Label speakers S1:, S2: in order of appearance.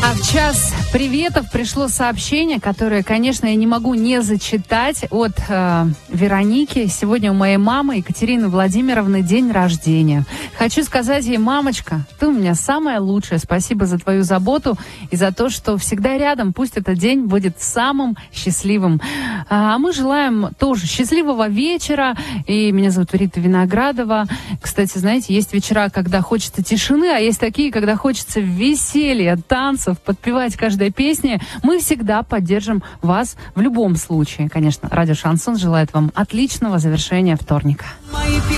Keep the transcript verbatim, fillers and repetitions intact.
S1: А в час приветов пришло сообщение, которое, конечно, я не могу не зачитать, от э, Вероники. Сегодня у моей мамы Екатерины Владимировны день рождения. Хочу сказать ей: мамочка, ты у меня самая лучшая. Спасибо за твою заботу и за то, что всегда рядом. Пусть этот день будет самым счастливым. А мы желаем тоже счастливого вечера. И меня зовут Рита Виноградова. Кстати, знаете, есть вечера, когда хочется тишины, а есть такие, когда хочется веселья, танцев, подпевать каждой песне. Мы всегда поддержим вас в любом случае. Конечно, радио «Шансон» желает вам отличного завершения вторника.